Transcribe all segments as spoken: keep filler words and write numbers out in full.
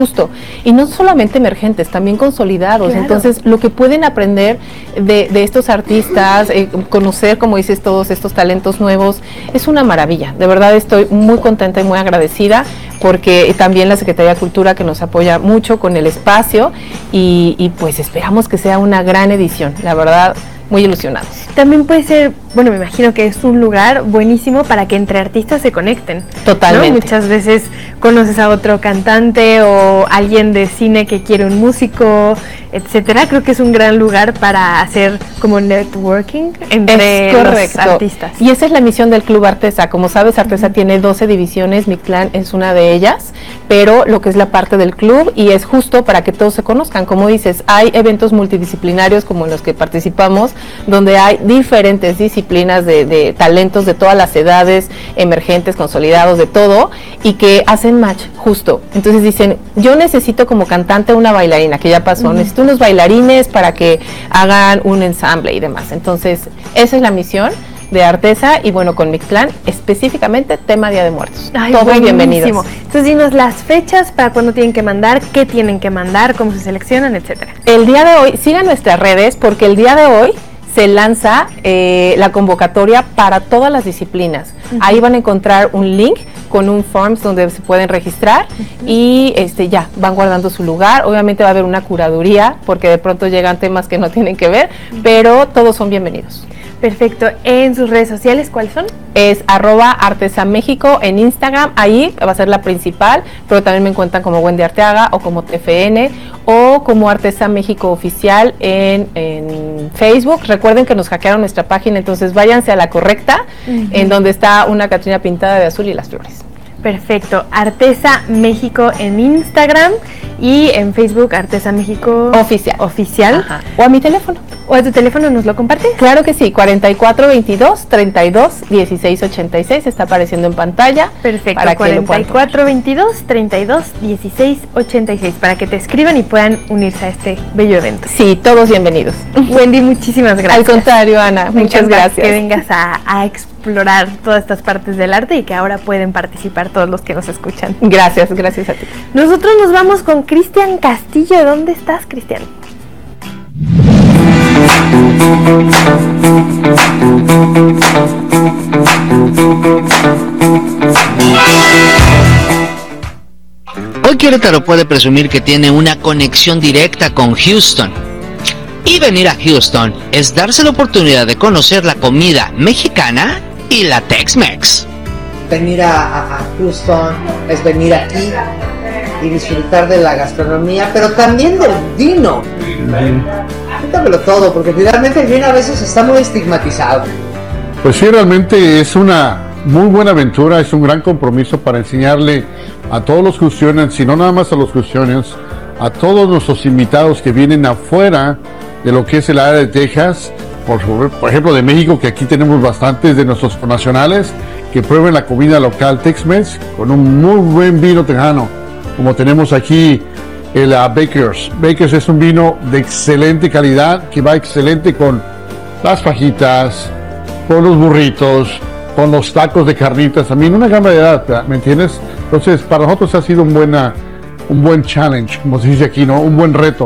Justo, y no solamente emergentes, también consolidados. Claro. Entonces, lo que pueden aprender de, de estos artistas, eh, conocer, como dices, todos estos talentos nuevos, es una maravilla. De verdad estoy muy contenta y muy agradecida, porque también la Secretaría de Cultura, que nos apoya mucho con el espacio, y, y pues esperamos que sea una gran edición, la verdad, muy ilusionados. También puede ser, bueno, me imagino que es un lugar buenísimo para que entre artistas se conecten. Totalmente. ¿No? Muchas veces conoces a otro cantante o alguien de cine que quiere un músico, etcétera. Creo que es un gran lugar para hacer como networking entre los artistas. Y esa es la misión del Club Artesa. Como sabes, Artesa uh-huh. tiene doce divisiones, Mictlán es una de ellas, pero lo que es la parte del club, y es justo para que todos se conozcan. Como dices, hay eventos multidisciplinarios como en los que participamos, donde hay diferentes disciplinas de, de talentos de todas las edades, emergentes, consolidados, de todo, y que hacen match, justo. Entonces dicen, yo necesito como cantante una bailarina, que ya pasó, uh-huh. necesito unos bailarines para que hagan un ensamble y demás. Entonces, esa es la misión de Artesa, y bueno, con Mictlán, específicamente tema Día de Muertos. Ay, todos bienvenidos. Entonces, dinos las fechas para cuándo tienen que mandar, qué tienen que mandar, cómo se seleccionan, etcétera. El día de hoy, sigan nuestras redes, porque el día de hoy se lanza eh, la convocatoria para todas las disciplinas. Uh-huh. Ahí van a encontrar un link con un forms donde se pueden registrar, uh-huh. y este ya van guardando su lugar. Obviamente va a haber una curaduría, porque de pronto llegan temas que no tienen que ver, uh-huh. pero todos son bienvenidos. Perfecto. ¿En sus redes sociales cuáles son? Es arroba Artesa México en Instagram, ahí va a ser la principal, pero también me encuentran como Wendy Arteaga o como T F N o como Artesa México Oficial en, en Facebook. Recuerden que nos hackearon nuestra página, entonces váyanse a la correcta, uh-huh. en donde está una Catrina pintada de azul y las flores. Perfecto. Artesa México en Instagram y en Facebook Artesa México Oficial. Oficial. Ajá. O a mi teléfono. ¿O a tu teléfono nos lo compartes? Claro que sí, cuarenta y cuatro veintidós treinta y dos dieciséis ochenta y seis, está apareciendo en pantalla. Perfecto, para cuarenta y cuatro veintidós treinta y dos dieciséis ochenta y seis, para que te escriban y puedan unirse a este bello evento. Sí, todos bienvenidos. Wendy, muchísimas gracias. Al contrario, Ana, Me muchas gracias. Que vengas a, a explorar todas estas partes del arte y que ahora pueden participar todos los que nos escuchan. Gracias, gracias a ti. Nosotros nos vamos con Cristian Castillo. ¿Dónde estás, Cristian? Hoy Querétaro puede presumir que tiene una conexión directa con Houston. Y venir a Houston es darse la oportunidad de conocer la comida mexicana y la Tex-Mex. Venir a, a, a Houston es venir aquí y disfrutar de la gastronomía, pero también del vino. Cuéntamelo todo, porque finalmente el vino a veces está muy estigmatizado. Pues sí, realmente es una muy buena aventura, es un gran compromiso para enseñarle a todos los Houstonians, y no nada más a los Houstonians, a todos nuestros invitados que vienen afuera de lo que es el área de Texas, por, por ejemplo de México, que aquí tenemos bastantes de nuestros nacionales, que prueben la comida local Tex-Mex con un muy buen vino tejano, como tenemos aquí el uh, Bakers. Bakers es un vino de excelente calidad, que va excelente con las fajitas, con los burritos, con los tacos de carnitas, también una gama de edad, ¿me entiendes? Entonces, para nosotros ha sido un, buena, un buen challenge, como se dice aquí, ¿no? Un buen reto.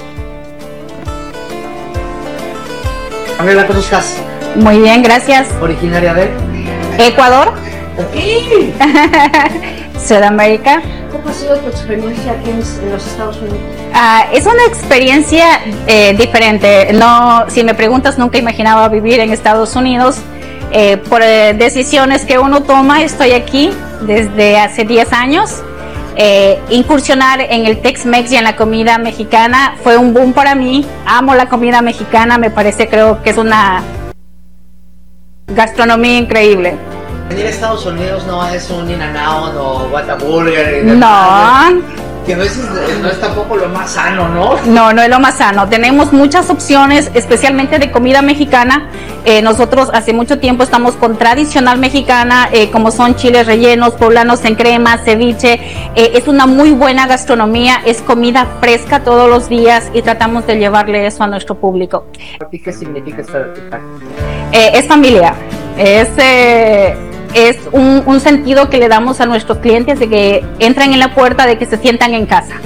Pamela, ¿cómo estás? Muy bien, gracias. ¿Originaria de? Ecuador. Okay. Sudamérica. ¿Cómo ha sido tu experiencia aquí en, en los Estados Unidos? Uh, es una experiencia eh, diferente. No, si me preguntas, nunca imaginaba vivir en Estados Unidos. Eh, por eh, decisiones que uno toma, estoy aquí desde hace diez años. Eh, incursionar en el Tex-Mex y en la comida mexicana fue un boom para mí. Amo la comida mexicana, me parece, creo que es una gastronomía increíble. Venir a Estados Unidos no es un In-N-Out o Whataburger. No. Que a veces no es tampoco lo más sano, ¿no? No, no es lo más sano. Tenemos muchas opciones, especialmente de comida mexicana. Eh, nosotros hace mucho tiempo estamos con tradicional mexicana, eh, como son chiles rellenos, poblanos en crema, ceviche. Eh, es una muy buena gastronomía, es comida fresca todos los días y tratamos de llevarle eso a nuestro público. ¿Para ti qué significa estar aquí? Eh, es familia. Es... Eh, es un, un sentido que le damos a nuestros clientes de que entran en la puerta, de que se sientan en casa.